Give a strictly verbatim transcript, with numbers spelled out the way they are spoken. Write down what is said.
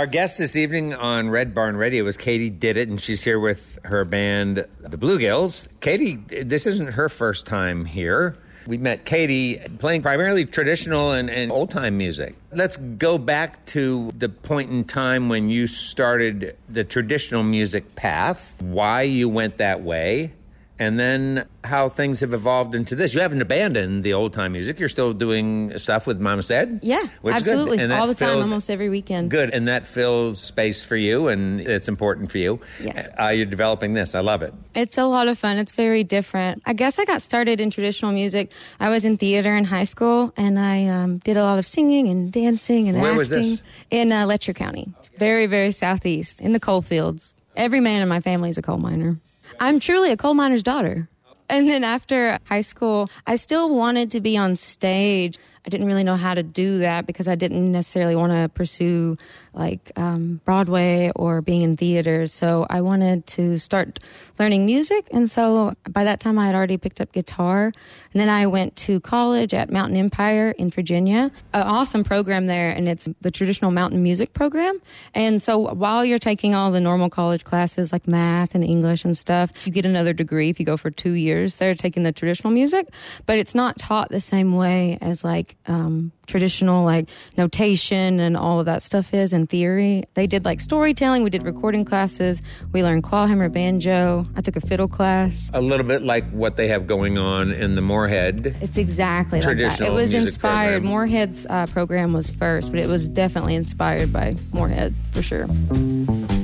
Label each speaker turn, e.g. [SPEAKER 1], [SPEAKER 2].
[SPEAKER 1] Our guest this evening on Red Barn Radio was Katie Did It, and she's here with her band, the Bluegills. Katie, this isn't her first time here. We met Katie playing primarily traditional and, and old-time music. Let's go back to the point in time when you started the traditional music path, why you went that way, and then how things have evolved into this. You haven't abandoned the old-time music. You're still doing stuff with Mama Said?
[SPEAKER 2] Yeah,
[SPEAKER 1] which
[SPEAKER 2] absolutely.
[SPEAKER 1] Is good.
[SPEAKER 2] All the time,
[SPEAKER 1] fills,
[SPEAKER 2] almost every weekend.
[SPEAKER 1] Good, and that fills space for you, and it's important for you.
[SPEAKER 2] Yes.
[SPEAKER 1] Uh, you're developing this. I love it.
[SPEAKER 2] It's a lot of fun. It's very different. I guess I got started in traditional music. I was in theater in high school, and I um, did a lot of singing and dancing and
[SPEAKER 1] Where
[SPEAKER 2] acting.
[SPEAKER 1] was this?
[SPEAKER 2] In uh, Letcher County. It's very, very southeast, in the coal fields. Every man in my family is a coal miner. I'm truly a coal miner's daughter. And then after high school, I still wanted to be on stage. I didn't really know how to do that because I didn't necessarily want to pursue like um, Broadway or being in theaters. So I wanted to start learning music. And so by that time I had already picked up guitar. And then I went to college at Mountain Empire in Virginia, an awesome program there. And it's the traditional mountain music program. And so while you're taking all the normal college classes like math and English and stuff, you get another degree if you go for two years there taking the traditional music. But it's not taught the same way as like um, traditional like notation and all of that stuff is in theory. They did like storytelling. We did recording classes. We learned clawhammer banjo. I took a fiddle class.
[SPEAKER 1] A little bit like what they have going on in the Moorhead.
[SPEAKER 2] It's exactly like that. It was inspired.
[SPEAKER 1] Program.
[SPEAKER 2] Moorhead's uh, program was first, but it was definitely inspired by Moorhead for sure.